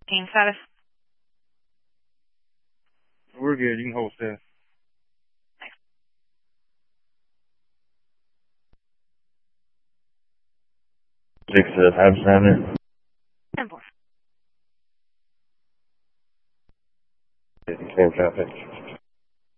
Team status. We're good. You can hold still. 6-5 center. 10-4. Same traffic.